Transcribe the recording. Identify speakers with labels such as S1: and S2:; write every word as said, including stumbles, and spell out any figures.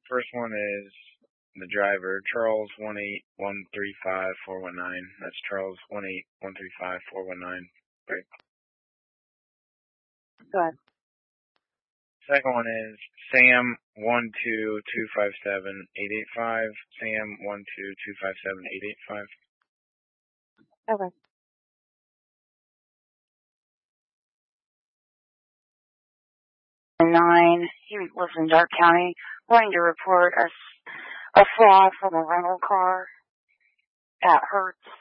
S1: First one is the driver, Charles one eight one three five four one nine. That's Charles one eight one three five four one nine. Right.
S2: Go ahead.
S1: Second one is Sam one two two five seven eight eight five. Sam one two two five seven eight eight five.
S2: Okay. Nine. He lives in Dark County. Going to report a, a fraud from a rental car at Hertz.